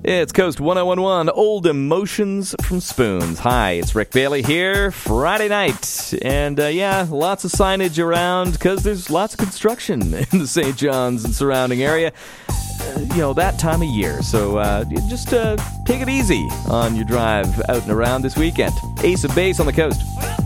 It's Coast 1011, Old Emotions from Spoons. Hi, it's Rick Bailey here, Friday night. And lots of signage around because there's lots of construction in the St. John's and surrounding area. That time of year. So just take it easy on your drive out and around this weekend. Ace of Base on the coast.